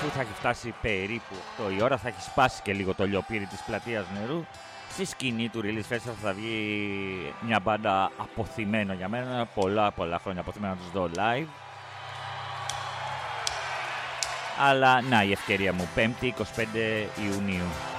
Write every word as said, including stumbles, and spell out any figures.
αφού θα έχει φτάσει περίπου οκτώ η ώρα, θα έχει σπάσει και λίγο το λιοπύρι της πλατείας Νερού. Στη σκηνή του Release Festival θα βγει μια μπάντα αποθυμένο για μένα, πολλά πολλά χρόνια αποθυμένο να τους δω live. Αλλά να, η ευκαιρία μου, πέμπτη εικοστή πέμπτη Ιουνίου.